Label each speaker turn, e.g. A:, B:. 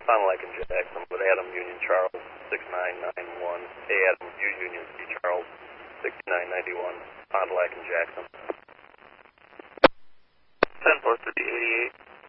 A: Fond du Lac and Jackson, with Adam Union Charles 6991. A Adam U Union C Charles 6991. Fond du Lac and Jackson.